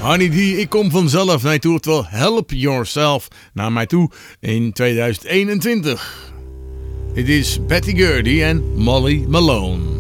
Honeydee, ik kom vanzelf naar je toe, oftewel Help Yourself naar mij toe in 2021. Dit is Betty Gurdy en Molly Malone.